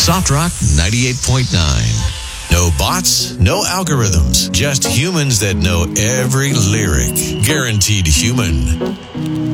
Soft Rock 98.9. No bots, no algorithms, just humans that know every lyric. Guaranteed human.